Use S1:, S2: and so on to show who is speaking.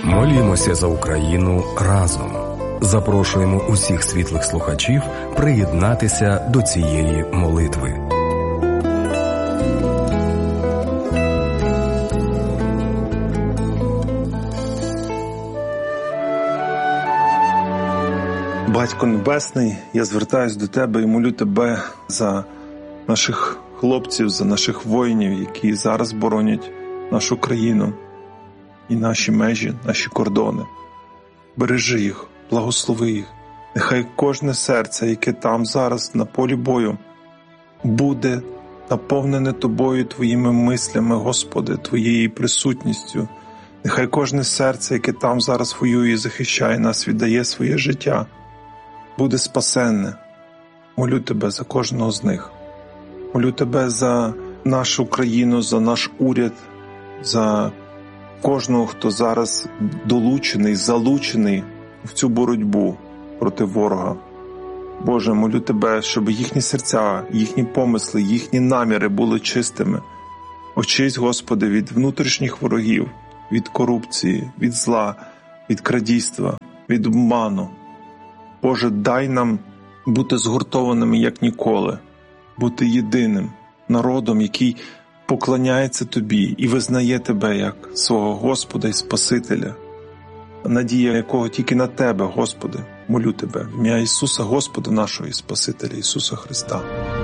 S1: Молімося за Україну разом. Запрошуємо усіх світлих слухачів приєднатися до цієї молитви.
S2: Батько Небесний, я звертаюсь до Тебе і молю Тебе за наших хлопців, за наших воїнів, які зараз боронять нашу країну і наші межі, наші кордони. Бережи їх, благослови їх. Нехай кожне серце, яке там зараз на полі бою, буде наповнене Тобою, Твоїми мислями, Господи, Твоєю присутністю. Нехай кожне серце, яке там зараз воює і захищає нас, віддає своє життя, буде спасенне. Молю Тебе за кожного з них. Молю Тебе за нашу країну, за наш уряд, за кожного, хто зараз долучений, залучений в цю боротьбу проти ворога. Боже, молю Тебе, щоб їхні серця, їхні помисли, їхні наміри були чистими. Очисть, Господи, від внутрішніх ворогів, від корупції, від зла, від крадійства, від обману. Боже, дай нам бути згуртованими, як ніколи, бути єдиним народом, який поклоняється Тобі і визнає Тебе як свого Господа і Спасителя, надія якого тільки на Тебе, Господи, молю Тебе, в ім'я Ісуса, Господа нашого і Спасителя Ісуса Христа.